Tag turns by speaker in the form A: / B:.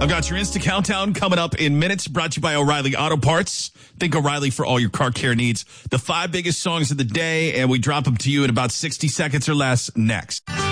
A: I've got your Insta Countdown coming up in minutes, brought to you by O'Reilly Auto Parts. Think O'Reilly for all your car care needs. The 5 biggest songs of the day, and we drop them to you in about 60 seconds or less next.